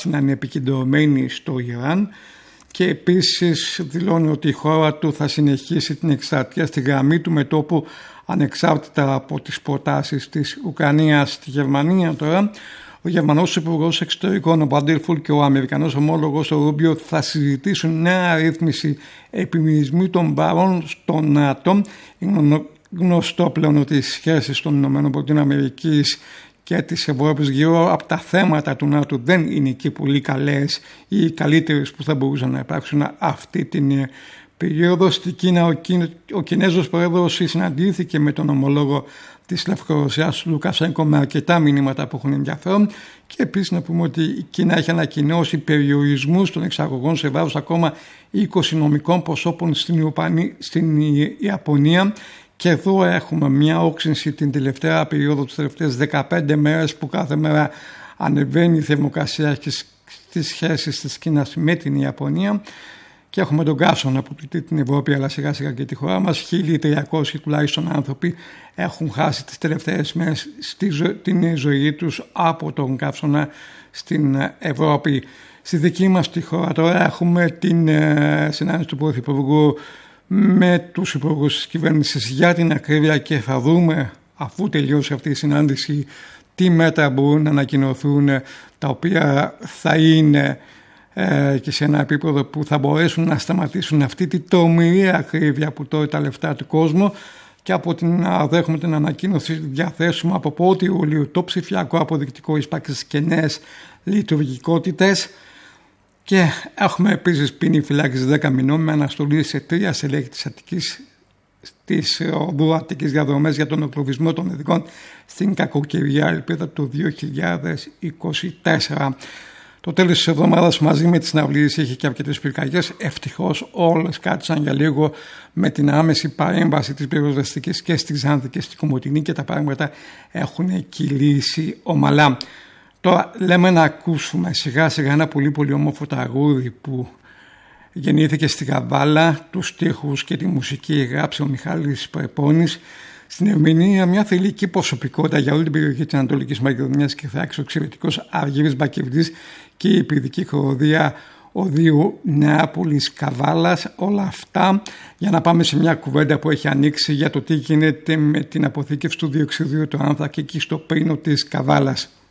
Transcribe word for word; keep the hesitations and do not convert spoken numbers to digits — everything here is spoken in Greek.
πάψει να είναι επικεντρωμένη στο Ιράν, και επίσης δηλώνει ότι η χώρα του θα συνεχίσει την εκστρατεία στη γραμμή του μετώπου ανεξάρτητα από τις προτάσεις της Ουκρανίας. Στη Γερμανία τώρα, ο Γερμανός Υπουργός Εξωτερικών ο Μπάντελφουλ και ο Αμερικανός ομόλογος ο Ρούμπιο θα συζητήσουν νέα ρύθμιση επιμερισμού των βαρών στο ΝΑΤΟ. Είναι γνωστό πλέον ότι οι σχέσεις των ΗΠΑ και της Ευρώπης γύρω από τα θέματα του ΝΑΤΟ δεν είναι και πολύ καλές ή οι καλύτερες που θα μπορούσαν να υπάρξουν αυτή την περίοδο. Στην Κίνα ο, Κι... ο Κινέζος πρόεδρος συναντήθηκε με τον ομολόγο της Λευκορωσίας Λουκασένκο με αρκετά μηνύματα που έχουν ενδιαφέρον, και επίσης να πούμε ότι η Κίνα έχει ανακοινώσει περιορισμούς των εξαγωγών σε βάρος ακόμα είκοσι νομικών προσώπων στην, Ιωπανή... στην Ιαπωνία. Και εδώ έχουμε μια όξυνση την τελευταία περίοδο, τις τελευταίες δεκαπέντε μέρες, που κάθε μέρα ανεβαίνει η θερμοκρασία στις σχέσεις της Κίνας με την Ιαπωνία, και έχουμε τον καύσωνα που πληττεί την Ευρώπη αλλά σιγά σιγά και τη χώρα μας. χίλια τριακόσιοι τουλάχιστον άνθρωποι έχουν χάσει τις τελευταίες μέρες στη ζω... την ζωή τους από τον καύσωνα στην Ευρώπη. Στη δική μας τη χώρα τώρα έχουμε την ε, συνάντηση του Πρωθυπουργού με τους υπουργούς της κυβέρνησης για την ακρίβεια, και θα δούμε αφού τελειώσει αυτή η συνάντηση τι μέτρα μπορούν να ανακοινωθούν, τα οποία θα είναι ε, και σε ένα επίπεδο που θα μπορέσουν να σταματήσουν αυτή τη τρομερή ακρίβεια που τρώει τα λεφτά του κόσμου. Και από την δέχομαι την ανακοίνωση διαθέσουμε από πρώτη Ιουλίου το ψηφιακό αποδεικτικό εισπράξης και νέες λειτουργικότητες. Και έχουμε επίσης ποινή φυλάκιση δέκα μηνών με αναστολή σε τρία στελέχη της Αττικής, της οδού Αττικής διαδρομές για τον εγκλωβισμό των ειδικών στην κακοκαιρία ελπίδα του δύο χιλιάδες είκοσι τέσσερα. Το τέλος της εβδομάδας μαζί με τις συναυλίες είχε και αρκετές πυρκαγιές. Ευτυχώς όλες κάτισαν για λίγο με την άμεση παρέμβαση της πυροσβεστικής και στη Ξάνθη και στη Κομοτηνή, και τα πράγματα έχουν κυλήσει ομαλά. Τώρα λέμε να ακούσουμε σιγά σιγά ένα πολύ πολύ όμορφο τραγούδι που γεννήθηκε στη Καβάλα, τους στίχους και τη μουσική γράψει ο Μιχάλης Πρεπώνης. Στην ερμηνεία μια θηλυκή προσωπικότητα για όλη την περιοχή της Ανατολικής Μακεδονίας και Θράκης, ο εξαιρετικός Αργύρης Μπακεβδής και η υπηρετική χοροδία Οδείου Νεάπολης Καβάλας. Όλα αυτά για να πάμε σε μια κουβέντα που έχει ανοίξει για το τι γίνεται με την αποθήκευση του διοξιδίου του άνθρακα εκεί στο πίνο της Καβάλας.